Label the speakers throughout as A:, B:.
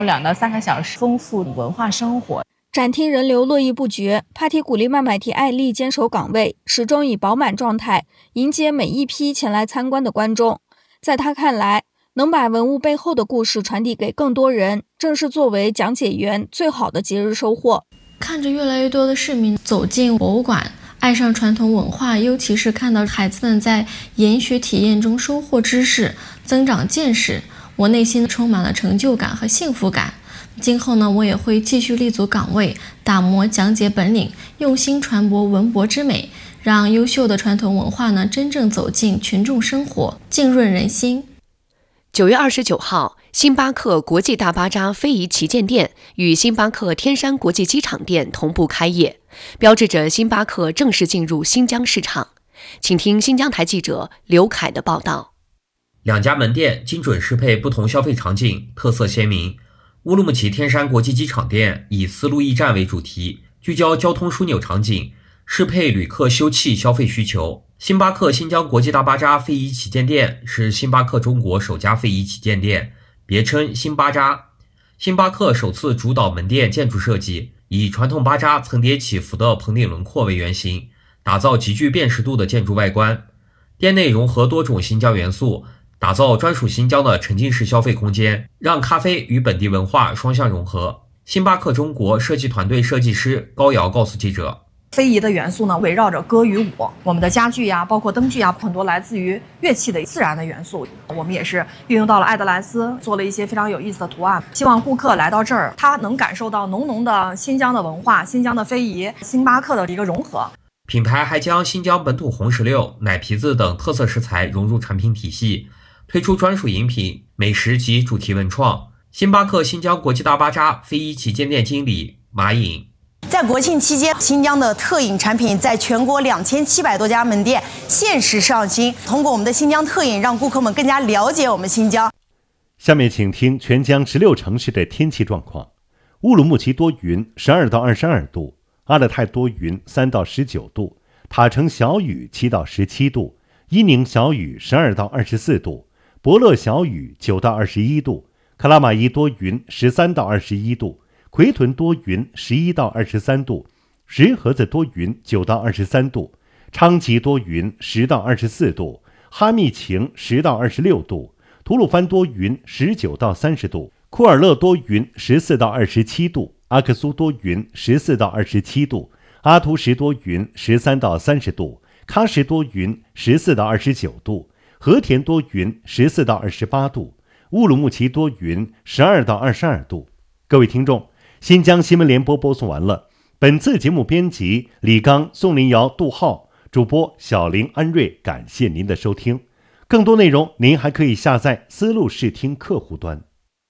A: 2到3个小时，丰富文化生活。
B: 展厅人流络绎不绝，帕提鼓励麦麦提艾丽坚守岗位，始终以饱满状态迎接每一批前来参观的观众。在他看来，能把文物背后的故事传递给更多人，正是作为讲解员最好的节日收获。
C: 看着越来越多的市民走进博物馆，爱上传统文化，尤其是看到孩子们在研学体验中收获知识、增长见识，我内心充满了成就感和幸福感。今后呢，我也会继续立足岗位，打磨讲解本领，用心传播文博之美，让优秀的传统文化呢真正走进群众生活，浸润人心。
D: 9月29号，星巴克国际大巴扎非遗旗舰店与星巴克天山国际机场店同步开业，标志着星巴克正式进入新疆市场。请听新疆台记者刘凯的报道。
E: 两家门店精准适配不同消费场景，特色鲜明。乌鲁木齐天山国际机场店以丝路驿站为主题，聚焦交通枢纽场景，适配旅客休憩消费需求。星巴克新疆国际大巴扎非遗旗舰店是星巴克中国首家非遗旗舰店，别称星巴扎。星巴克首次主导门店建筑设计，以传统巴扎层叠起伏的棚顶轮廓为原型，打造极具辨识度的建筑外观。店内融合多种新疆元素，打造专属新疆的沉浸式消费空间，让咖啡与本地文化双向融合。星巴克中国设计团队设计师高瑶告诉记者，
F: 非遗的元素呢，围绕着歌与舞，我们的家具呀，包括灯具呀，很多来自于乐器的自然的元素，我们也是运用到了爱德兰斯，做了一些非常有意思的图案，希望顾客来到这儿，他能感受到浓浓的新疆的文化、新疆的非遗、星巴克的一个融合。
E: 品牌还将新疆本土红石榴、奶皮子等特色食材融入产品体系，推出专属饮品、美食及主题文创。星巴克新疆国际大巴扎非遗旗舰店经理马颖，
G: 在国庆期间，新疆的特饮产品在全国2700多家门店限时上新，通过我们的新疆特饮，让顾客们更加了解我们新疆。
H: 下面请听全疆16城市的天气状况：乌鲁木齐多云，12到22度；阿勒泰多云，3到19度；塔城小雨，7到17度；伊宁小雨，12到24度；博乐小雨，9到21度；克拉玛依多云，13到21度；奎屯多云，11到23度；石河子多云，9到23度；昌吉多云，10到24度；哈密晴10到26度；吐鲁番多云，19到30度；库尔勒多云，14到27度；阿克苏多云，14到27度；阿图什多云，13到30度；喀什多云，14到29度；和田多云，14到28度；乌鲁木齐多云，12到22度。各位听众，新疆新闻联播播送完了。本次节目编辑李刚、宋林瑶、杜浩，主播小林、安瑞，感谢您的收听。更多内容您还可以下载思路视听客户端。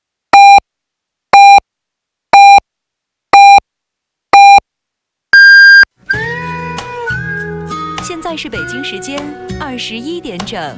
I: 现在是北京时间21点整。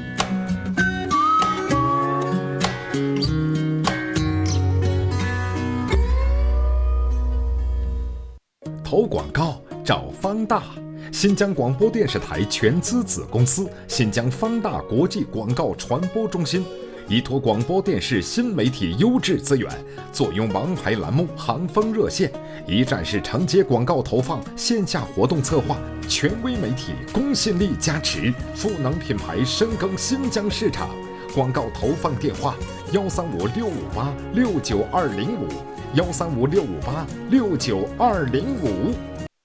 J: 投广告找方大，新疆广播电视台全资子公司新疆方大国际广告传播中心，依托广播电视新媒体优质资源，坐拥王牌栏目、行风热线，一站式承接广告投放、线下活动策划，权威媒体公信力加持，赋能品牌深耕新疆市场。广告投放电话：135-658-69205，135-658-69205。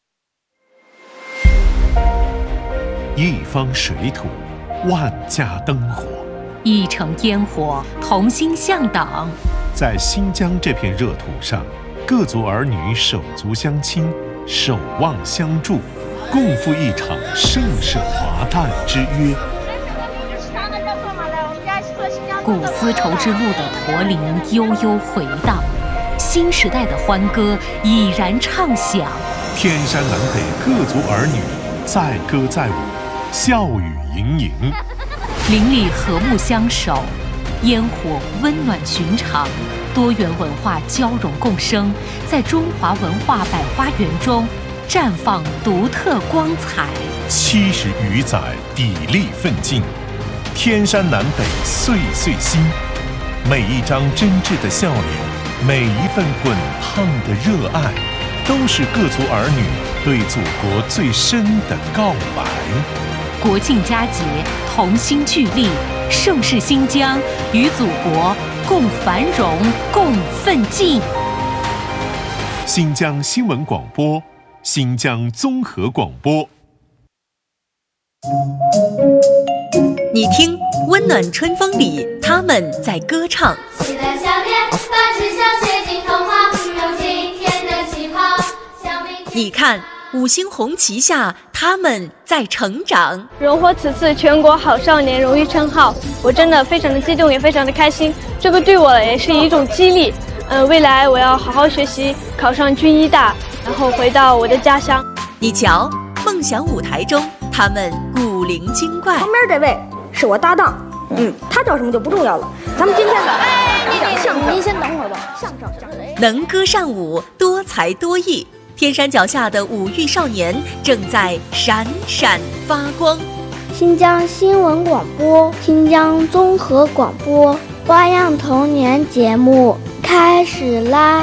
K: 一方水土，万家灯火；
L: 一城烟火，同心向党。
K: 在新疆这片热土上，各族儿女手足相亲，守望相助，共赴一场盛世华诞之约。
L: 古丝绸之路的驼铃悠悠回荡，新时代的欢歌已然唱响。
K: 天山南北各族儿女载歌载舞，笑语盈盈。
L: 邻里和睦相守，烟火温暖寻常，多元文化交融共生，在中华文化百花园中绽放独特光彩。
K: 70余载砥砺奋进，天山南北岁岁新。每一张真挚的笑脸， 每一份滚烫的热爱，都是各族儿女对祖国最深的告白。
L: 国庆佳节，同心聚力，盛世新疆，与祖国共繁荣，共奋进。
K: 新疆新闻广播，新疆综合广播。
I: 你听，温暖春风里，他们在歌唱。
M: 期待夏天，把志向写进童话，有今天的起跑，向明天。
I: 你看，五星红旗下，他们在成长。
N: 荣获此次全国好少年荣誉称号，我真的非常的激动，也非常的开心。这个对我也是一种激励。未来我要好好学习，考上军医大，然后回到我的家乡。
I: 你瞧，梦想舞台中，他们古灵精怪。
O: 旁边这位是我搭档，他叫什么就不重要了。咱们今天的您先等会儿吧。相声
I: 能歌善舞，多才多艺，天山脚下的五育少年正在闪闪发光。
P: 新疆新闻广播，新疆综合广播，花样童年节目开始啦！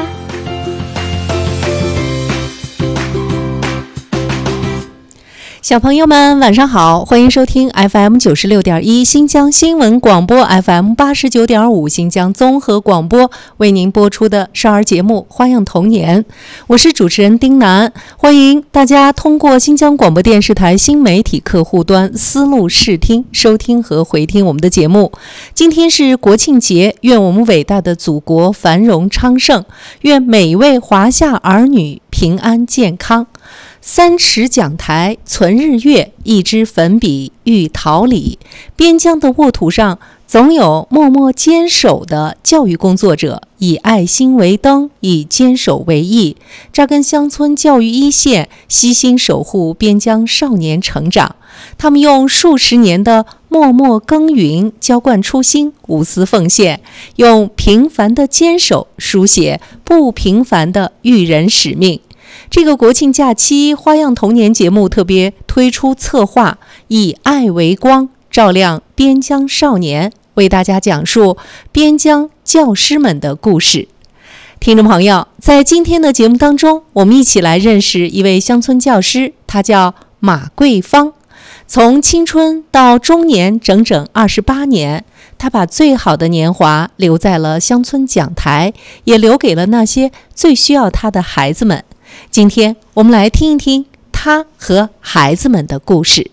Q: 小朋友们晚上好，欢迎收听 FM 96.1新疆新闻广播， FM 89.5新疆综合广播为您播出的少儿节目花样童年，我是主持人丁楠。欢迎大家通过新疆广播电视台新媒体客户端思路视听收听和回听我们的节目。今天是国庆节，愿我们伟大的祖国繁荣昌盛，愿每一位华夏儿女平安健康。3尺讲台存日月，1支粉笔喻桃李。边疆的沃土上，总有默默坚守的教育工作者，以爱心为灯，以坚守为翼，扎根乡村教育一线，悉心守护边疆少年成长。他们用数十年的默默耕耘浇灌初心，无私奉献，用平凡的坚守书写不平凡的育人使命。这个国庆假期，花样童年节目特别推出策划，以爱为光，照亮边疆少年，为大家讲述边疆教师们的故事。听众朋友，在今天的节目当中，我们一起来认识一位乡村教师，他叫马桂芳。从青春到中年整整28年，他把最好的年华留在了乡村讲台，也留给了那些最需要他的孩子们。今天我们来听一听他和孩子们的故事。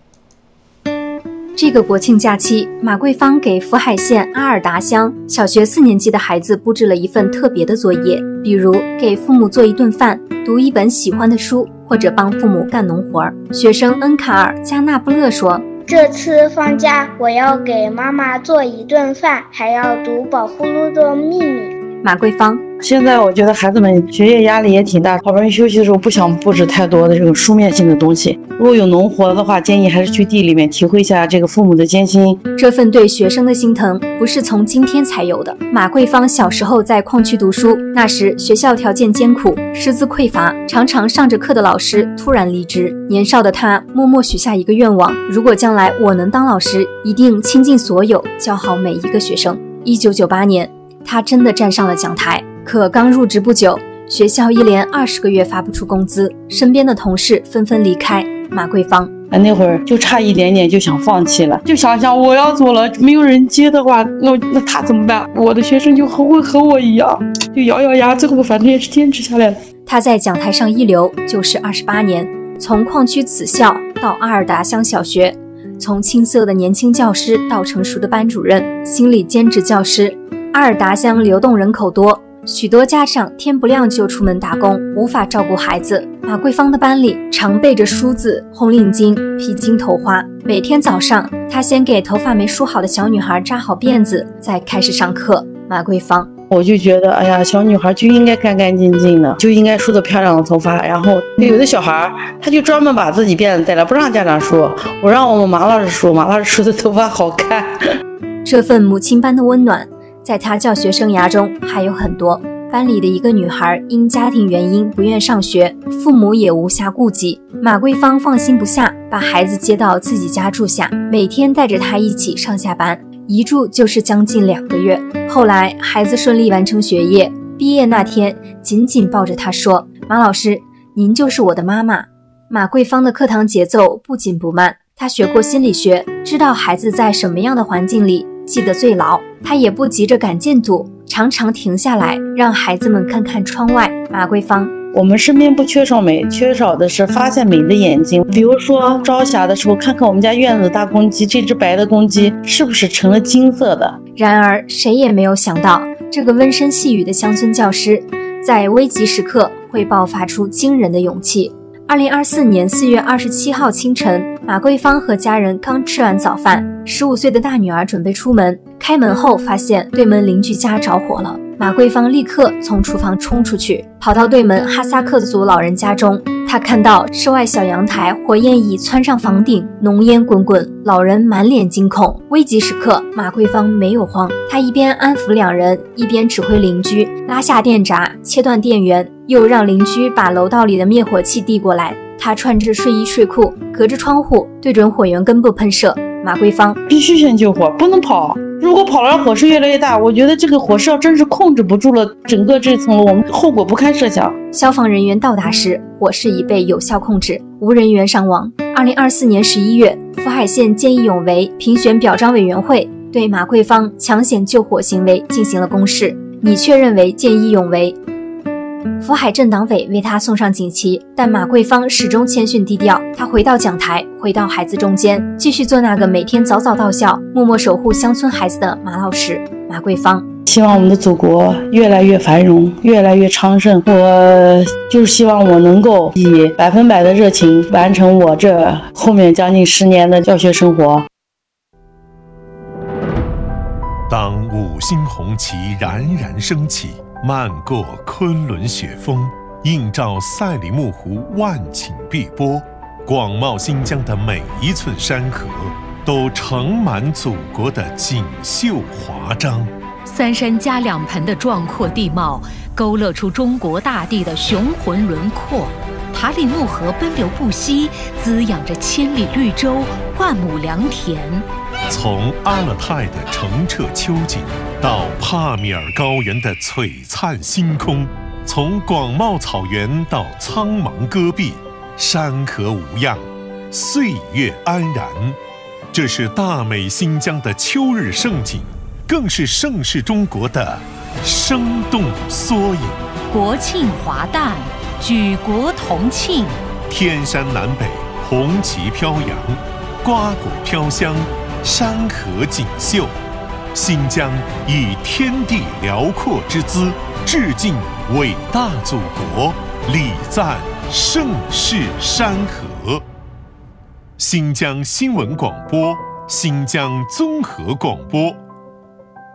B: 这个国庆假期，马桂芳给福海县阿尔达乡小学4年级的孩子布置了一份特别的作业，比如给父母做一顿饭，读一本喜欢的书，或者帮父母干农活。学生恩卡尔加纳布勒说，
P: 这次放假我要给妈妈做一顿饭，还要读宝葫芦的秘密。
B: 马桂芳，
R: 现在我觉得孩子们学业压力也挺大，好不容易休息的时候不想布置太多的这种书面性的东西。如果有农活的话，建议还是去地里面体会一下这个父母的艰辛。
B: 这份对学生的心疼不是从今天才有的。马桂芳小时候在矿区读书，那时学校条件艰苦，师资匮乏，常常上着课的老师突然离职。年少的他默默许下一个愿望，如果将来我能当老师，一定倾尽所有教好每一个学生。1998年他真的站上了讲台，可刚入职不久，学校一连20个月发不出工资，身边的同事纷纷离开。马桂芳
R: 那会儿就差一点点就想放弃了，就想想我要做了，没有人接的话，那他怎么办？我的学生就会和我一样，就咬咬牙，最后反正也是坚持下来了。
B: 他在讲台上一留就是28年，从矿区子校到阿尔达乡小学，从青涩的年轻教师到成熟的班主任、心理兼职教师。阿尔达乡流动人口多，许多家长天不亮就出门打工，无法照顾孩子。马桂芳的班里常备着梳子、红领巾、披巾、头花。每天早上，他先给头发没梳好的小女孩扎好辫子，再开始上课。马桂芳，
R: 我就觉得，哎呀，小女孩就应该干干净净的，就应该梳得漂亮的头发。然后有的小孩，他就专门把自己辫子戴了，不让家长梳。我让我们马老师梳，马老师梳的头发好看。
B: 这份母亲般的温暖，在他教学生涯中还有很多。班里的一个女孩因家庭原因不愿上学，父母也无暇顾及，马桂芳放心不下，把孩子接到自己家住下，每天带着他一起上下班，一住就是将近2个月。后来孩子顺利完成学业， 毕业那天，紧紧抱着他说：“马老师，您就是我的妈妈。”马桂芳的课堂节奏不紧不慢，她学过心理学，知道孩子在什么样的环境里记得最牢。她也不急着赶进度，常常停下来让孩子们看看窗外。马桂芳：
R: 我们身边不缺少美，缺少的是发现美的眼睛。比如说朝霞的时候，看看我们家院子的大公鸡，这只白的公鸡是不是成了金色的？
B: 然而谁也没有想到，这个温声细语的乡村教师在危急时刻会爆发出惊人的勇气。2024年4月27号清晨，马桂芳和家人刚吃完早饭，15岁的大女儿准备出门，开门后发现对门邻居家着火了。马桂芳立刻从厨房冲出去，跑到对门哈萨克族老人家中。她看到室外小阳台火焰已窜上房顶，浓烟滚滚，老人满脸惊恐。危急时刻，马桂芳没有慌，她一边安抚两人，一边指挥邻居拉下电闸，切断电源，又让邻居把楼道里的灭火器递过来。她穿着睡衣睡裤，隔着窗户对准火源根部喷射。马桂芳：
R: 必须先救火，不能跑。如果跑了，火势越来越大，我觉得这个火势要真是控制不住了，整个这层楼我们后果不堪设想。
B: 消防人员到达时，火势已被有效控制，无人员伤亡。2024年11月，福海县见义勇为评选表彰委员会对马桂芳抢险救火行为进行了公示，拟确认为见义勇为。福海镇党委为他送上锦旗，但马桂芳始终谦逊低调。他回到讲台，回到孩子中间，继续做那个每天早早到校、默默守护乡村孩子的马老师。马桂芳：
R: 希望我们的祖国越来越繁荣，越来越昌盛。我就是希望我能够以100%的热情完成我这后面将近10年的教学生活。
K: 当5星红旗冉冉升起，漫过昆仑雪峰，映照赛里木湖万顷碧波，广袤新疆的每一寸山河都盛满祖国的锦绣华章。
L: 3山加2盆的壮阔地貌，勾勒出中国大地的雄浑轮廓。塔里木河奔流不息，滋养着千里绿洲，万亩良田。
K: 从阿勒泰的澄澈秋景，到帕米尔高原的璀璨星空，从广袤草原到苍茫戈壁，山河无恙，岁月安然。这是大美新疆的秋日盛景，更是盛世中国的生动缩影。
L: 国庆华诞，举国同庆，
K: 天山南北，红旗飘扬，瓜果飘香，山河锦绣。新疆以天地辽阔之姿，致敬伟大祖国，礼赞盛世山河。新疆新闻广播，新疆综合广播。